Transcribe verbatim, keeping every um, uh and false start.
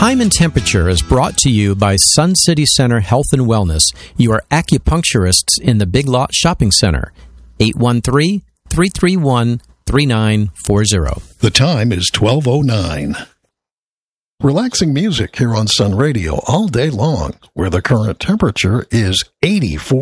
Time and Temperature is brought to you by Sun City Center Health and Wellness, your acupuncturists in the Big Lot Shopping Center. eight one three, three three one, three nine four zero. The time is twelve oh nine. Relaxing music here on Sun Radio all day long, where the current temperature is eighty-four